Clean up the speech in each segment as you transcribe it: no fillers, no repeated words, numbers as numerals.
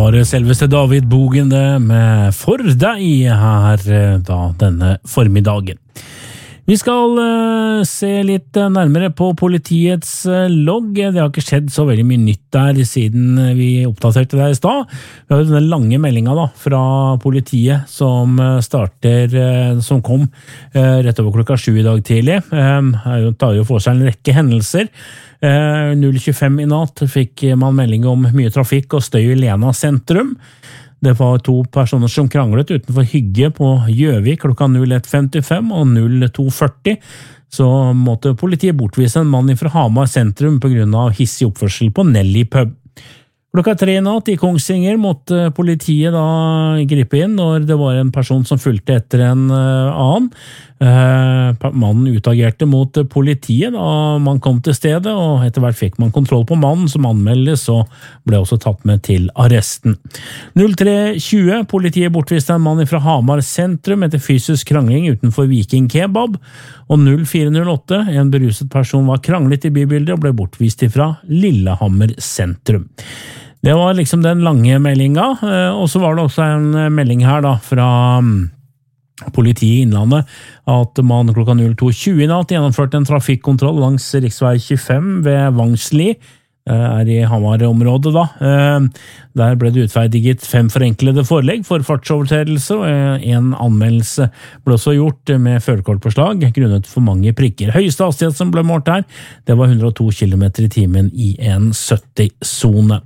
var selveste David Bogen det med For deg her da denne formiddagen. Vi skal se litt nærmere på politiets logg. Det har ikke skjedd så veldig mye nytt der siden vi oppdaterte det i stad. Vi har jo denne lange meldingen da, fra politiet som kom rett over klokka 7 i dag tidlig. Det tar jo for seg en rekke hendelser. 025 i natt fikk man melding om mye trafikk og støy i Lena sentrum. Det var 2 personer som kranglet utenfor Hygge på Gjøvik klokka 01.55 og 02.40. Så måtte politiet bortvise en mann fra Hamar sentrum på grunn av hissig oppførsel på Nelly pub. Klokka 3 i natt i Kongsvinger måtte politiet da gripe inn når det var en person som fulgte etter en annen. Mannen utagerte mot politiet da man kom til stedet, og etter hvert fikk man kontroll på mannen som anmeldes og ble også tatt med til arresten. 03.20 politiet bortviste en mann fra Hamar sentrum etter fysisk krangling utenfor Viking Kebab, og 04.08 en beruset person var kranglet i bybildet og ble bortvist fra Lillehammer sentrum. Det var liksom den lange meldinga, og så var det også en melding her da fra politiet i Innlandet at man klokka 02.20 i natt gjennomførte en trafikkontroll langs riksvei 25 ved Vangsli, i Hamar-området da. Der ble det utferdiget 5 forenklede forelegg for fartsovertredelse, og en anmeldelse ble også gjort med førerkortbeslag grunnet for mange prikker. Høyeste hastighet som ble målt her, det var 102 km i timen i en 70-zone.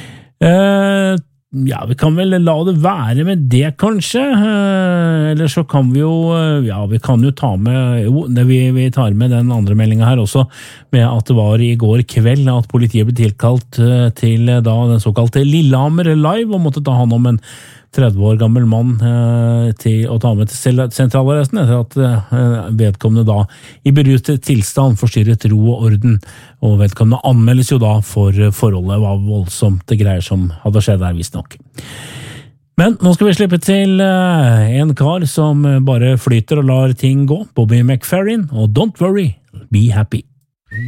Ja, vi kan vel la det være med det kanskje, eller så kan vi jo, ja, vi kan jo ta med, vi tar med den andre meldingen her også, med at det var i går kveld at politiet ble tilkalt til da den såkalte Lillehammer Live, og måtte ta hand om en 30 år gammel mann til å ta med til sentralarresten etter at vedkommende da i beruset tilstand forstyrret ro og orden, og vedkommende anmeldes jo da for forholdet var voldsomt greier som hadde skjedd der visst nok. Men nå skal vi slippe til en kar som bare flyter og lar ting gå, Bobby McFerrin, og Don't Worry, Be Happy.